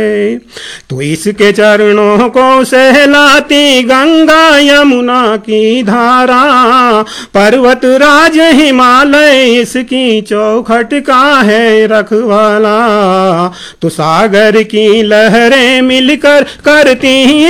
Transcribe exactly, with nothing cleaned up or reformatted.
तो इसके चरणों को सहलाती गंगा यमुना की धारा, पर्वत राज हिमालय इसकी चौखट का है रखवाला। तो सागर की लहरें मिलकर करती